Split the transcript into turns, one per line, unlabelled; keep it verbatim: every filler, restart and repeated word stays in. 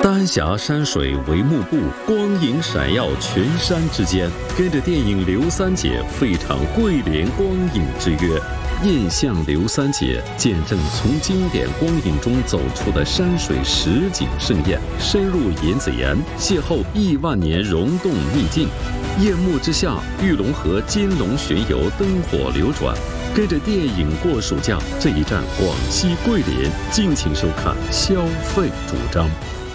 丹霞山水为幕布，光影闪耀群山之间。跟着电影《刘三姐》赴一场桂林光影之约，印象刘三姐，见证从经典光影中走出的山水实景盛宴，深入银子岩，邂逅亿万年溶洞秘境。夜幕之下，玉龙河金龙巡游灯火流转。跟着电影过暑假，这一站广西桂林，敬请收看消费主张。